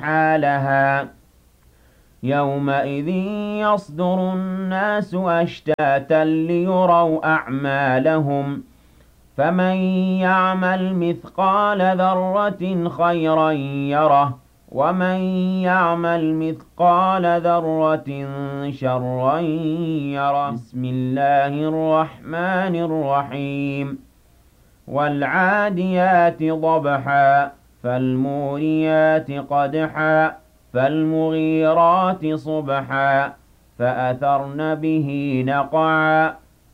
حالها يومئذ يصدر الناس أشتاتا ليروا أعمالهم فمن يعمل مثقال ذرة خيرا يره ومن يعمل مثقال ذرة شرا يره بسم الله الرحمن الرحيم والعاديات ضبحا فالموريات قدحا فالمغيرات صبحا فأثرن به نقعا